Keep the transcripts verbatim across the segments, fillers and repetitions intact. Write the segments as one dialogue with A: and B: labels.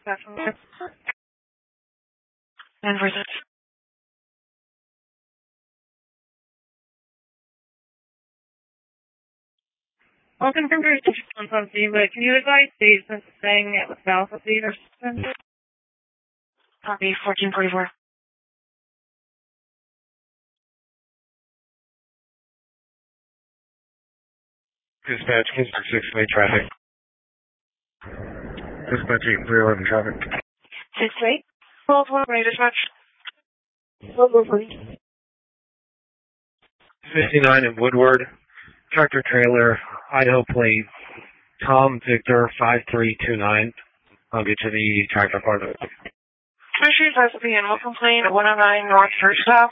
A: And for that. Welcome from your station on but can you advise these since saying it was south of the or something? Copy fourteen forty-four.
B: Dispatch, District six way traffic. Dispatch eight three eleven traffic.
A: six eight? twelve one, ready dispatch. twelve one, please.
B: fifty-nine in Woodward. Tractor trailer, Idaho plate, Tom Victor five three two nine. I'll get to the tractor part of it.
A: Issues has to be animal complaint at one oh nine North Church South.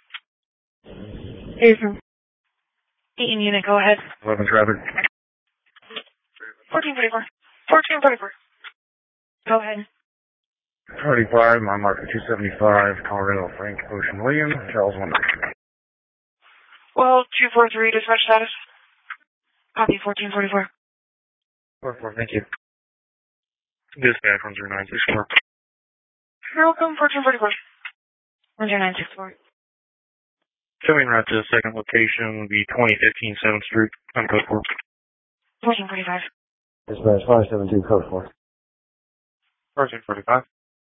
A: Jason. Eaton unit, go ahead.
B: eleven traffic.
A: fourteen forty-four. fourteen forty-four. Go ahead.
B: thirty-five, my marker two seventy-five, Colorado Frank Ocean Williams, Charles one.
A: Well, two four three, dispatch status. Copy, fourteen forty-four.
B: four four, thank you. Dispatch one zero nine six four.
A: Welcome, fourteen forty-four. one zero nine six four.
B: Showing route to the second location, the twenty fifteen seventh Street, on code four.
A: fourteen forty-five.
B: Dispatch five seven two, code four. fourteen forty-five.